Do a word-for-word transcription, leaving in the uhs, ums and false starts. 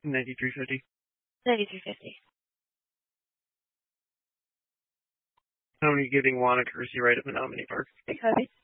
Ninety-three fifty. Ninety-three fifty. How are you giving Juan a courtesy ride at Menominee Park? Thanks, Harvey.